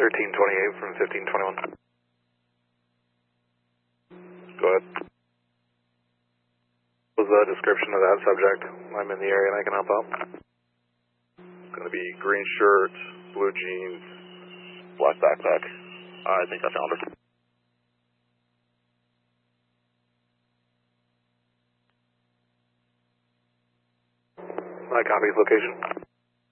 1328 from 1521. Go ahead. What was the description of that subject? I'm in the area and I can help out. It's going to be green shirt, blue jeans, black backpack. I think I found her. I copy location.